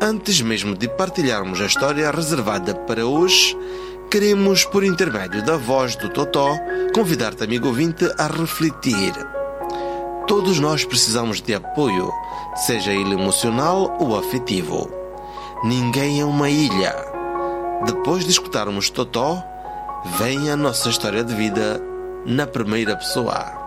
Antes mesmo de partilharmos a história reservada para hoje, queremos, por intermédio da voz do Totó, convidar-te, amigo ouvinte, a refletir. Todos nós precisamos de apoio, seja ele emocional ou afetivo. Ninguém é uma ilha. Depois de escutarmos Totó, vem a nossa história de vida na primeira pessoa.